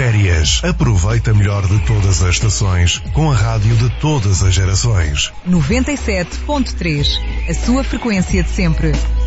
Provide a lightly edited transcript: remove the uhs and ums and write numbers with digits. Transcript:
férias. Aproveita melhor de todas as estações com a rádio de todas as gerações. 97.3, a sua frequência de sempre.